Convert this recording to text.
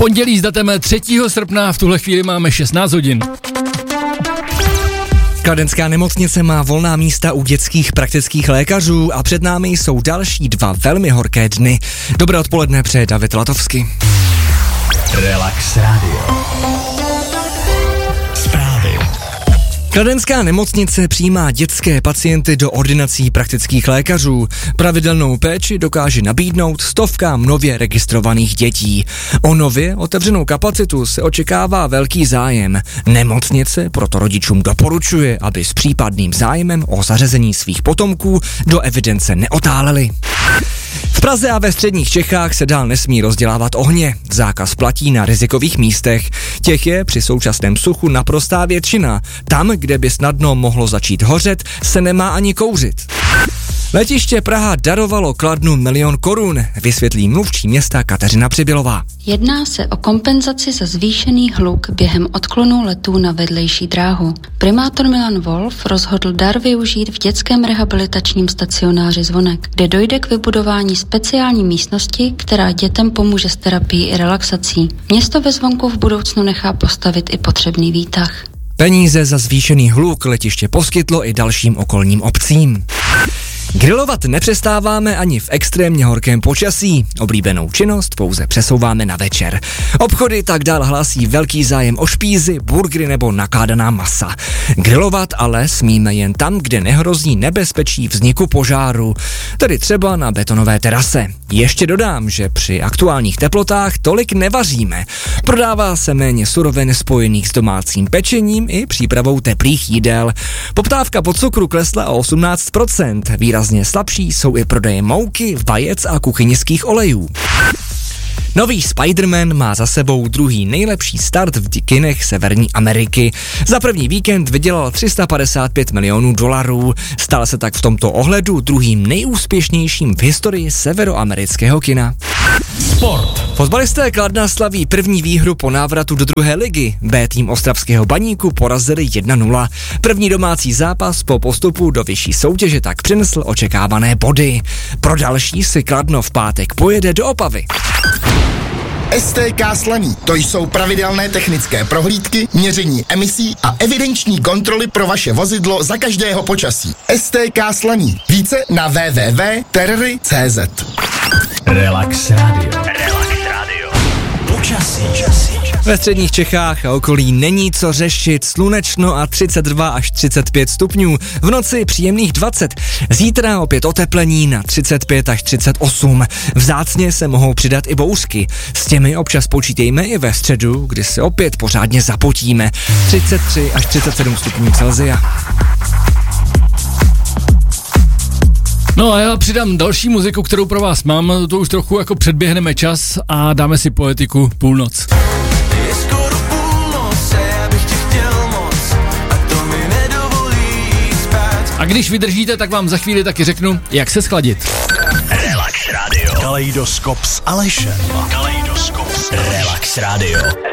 Pondělí s datem 3. srpna, v tuhle chvíli máme 16 hodin. Kladenská nemocnice má volná místa u dětských praktických lékařů a před námi jsou další 2 velmi horké dny. Dobré odpoledne, přeje David Latovský. Relax Radio. Zprávy. Kladenská nemocnice přijímá dětské pacienty do ordinací praktických lékařů. Pravidelnou péči dokáže nabídnout stovkám nově registrovaných dětí. O nově otevřenou kapacitu se očekává velký zájem. Nemocnice proto rodičům doporučuje, aby s případným zájmem o zařazení svých potomků do evidence neotáleli. V Praze a ve středních Čechách se dál nesmí rozdělávat ohně. Zákaz platí na rizikových místech. Těch je při současném suchu naprostá většina. Tam, kde by snadno mohlo začít hořet, se nemá ani kouřit. Letiště Praha darovalo Kladnu 1 000 000 korun, vysvětlí mluvčí města Kateřina Přibylová. Jedná se o kompenzaci za zvýšený hluk během odklonu letů na vedlejší dráhu. Primátor Milan Wolf rozhodl dar využít v dětském rehabilitačním stacionáři Zvonek, kde dojde k vybudování speciální místnosti, která dětem pomůže s terapií i relaxací. Město ve Zvonku v budoucnu nechá postavit i potřebný výtah. Peníze za zvýšený hluk letiště poskytlo i dalším okolním obcím. Grilovat nepřestáváme ani v extrémně horkém počasí. Oblíbenou činnost pouze přesouváme na večer. Obchody tak dál hlásí velký zájem o špízy, burgery nebo nakládaná masa. Grilovat ale smíme jen tam, kde nehrozí nebezpečí vzniku požáru, tedy třeba na betonové terase. Ještě dodám, že při aktuálních teplotách tolik nevaříme. Prodává se méně surovin spojených s domácím pečením i přípravou teplých jídel. Poptávka po cukru klesla o 18%. Výrazně slabší jsou i prodeje mouky, vajec a kuchyňských olejů. Nový Spider-Man má za sebou druhý nejlepší start v kinech Severní Ameriky. Za první víkend vydělal $355 milionů. Stal se tak v tomto ohledu druhým nejúspěšnějším v historii severoamerického kina. Sport. Fotbalisté Kladna slaví první výhru po návratu do druhé ligy. B tým ostravského Baníku porazili 1-0. První domácí zápas po postupu do vyšší soutěže tak přinesl očekávané body. Pro další si Kladno v pátek pojede do Opavy. STK Slaný, to jsou pravidelné technické prohlídky, měření emisí a evidenční kontroly pro vaše vozidlo za každého počasí. STK Slaný. Více na www.terry.cz. Relax Radio. Relax Radio. Počasí. Ve středních Čechách a okolí není co řešit, slunečno a 32 až 35 stupňů, v noci příjemných 20, zítra opět oteplení na 35 až 38, vzácně se mohou přidat i bouřky, s těmi občas počítejme i ve středu, kdy se opět pořádně zapotíme, 33 až 37 stupňů Celsia. No a já přidám další muziku, kterou pro vás mám, to už trochu jako předběhneme čas a dáme si Poetiku Půlnoc. Je skoro půlnoc, já bych tě chtěl moc a to mi nedovolí spát. A když vydržíte, tak vám za chvíli taky řeknu, jak se schladit. Relax Radio. Kaleidoskop s Alešem. Relax Radio.